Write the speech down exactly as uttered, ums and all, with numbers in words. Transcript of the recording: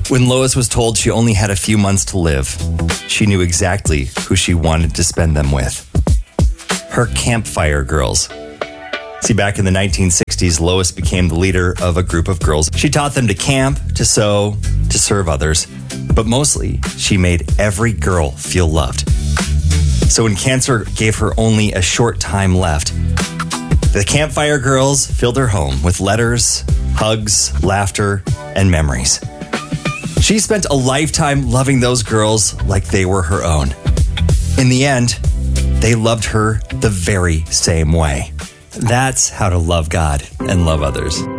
When Lois was told she only had a few months to live, she knew exactly who she wanted to spend them with. Her campfire girls. See, back in the nineteen sixties, Lois became the leader of a group of girls. She taught them to camp, to sew, to serve others, but mostly she made every girl feel loved. So when cancer gave her only a short time left, the Campfire Girls filled her home with letters, hugs, laughter, and memories. She spent a lifetime loving those girls like they were her own. In the end, they loved her the very same way. That's how to love God and love others.